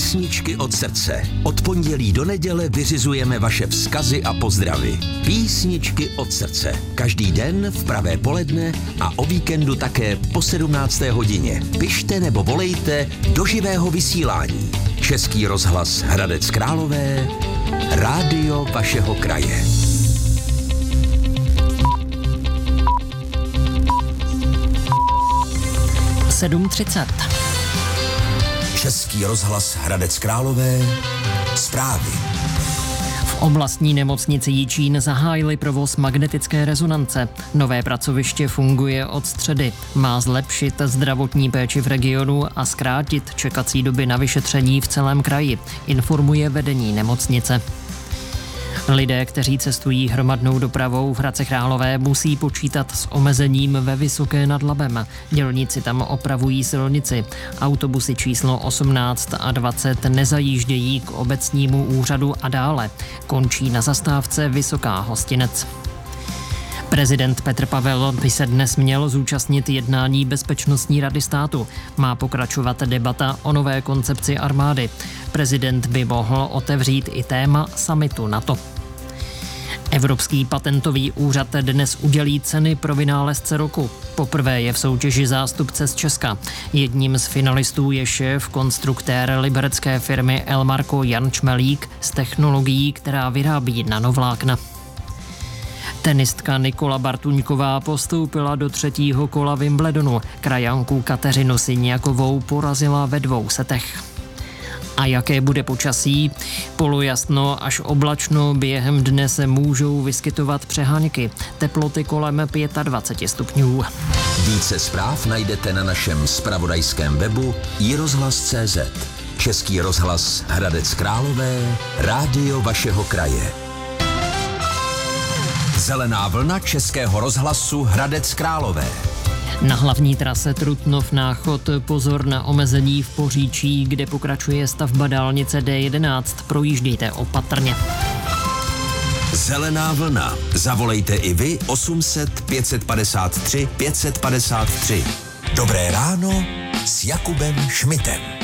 Písničky od srdce. Od pondělí do neděle vyřizujeme vaše vzkazy a pozdravy. Písničky od srdce. Každý den v pravé poledne a o víkendu také po 17. hodině. Pište nebo volejte do živého vysílání. Český rozhlas Hradec Králové, rádio vašeho kraje. Český rozhlas Hradec Králové, zprávy. V oblastní nemocnici Jičín zahájili provoz magnetické rezonance. Nové pracoviště funguje od středy. Má zlepšit zdravotní péči v regionu a zkrátit čekací doby na vyšetření v celém kraji, informuje vedení nemocnice. Lidé, kteří cestují hromadnou dopravou v Hradci Králové, musí počítat s omezením ve Vysoké nad Labem. Dělníci tam opravují silnici. Autobusy číslo 18 a 20 nezajíždějí k obecnímu úřadu a dále. Končí na zastávce Vysoká Hostinec. Prezident Petr Pavel by se dnes měl zúčastnit jednání Bezpečnostní rady státu. Má pokračovat debata o nové koncepci armády. Prezident by mohl otevřít i téma summitu NATO. Evropský patentový úřad dnes udělí ceny pro vynálezce roku. Poprvé je v soutěži zástupce z Česka. Jedním z finalistů je šéf konstruktér liberecké firmy Elmarko Jan Čmelík s technologií, která vyrábí nanovlákna. Tenistka Nikola Bartuňková postoupila do třetího kola Wimbledonu. Krajanku Kateřinu Siniakovou porazila ve 2 setech. A jaké bude počasí? Polojasno až oblačno, během dne se můžou vyskytovat přeháňky. Teploty kolem 25 stupňů. Více zpráv najdete na našem zpravodajském webu iRozhlas.cz. Český rozhlas Hradec Králové, rádio vašeho kraje. Zelená vlna Českého rozhlasu Hradec Králové. Na hlavní trase Trutnov-Náchod pozor na omezení v Poříčí, kde pokračuje stavba dálnice D11. Projíždějte opatrně. Zelená vlna. Zavolejte i vy 800 553 553. Dobré ráno s Jakubem Šmitem.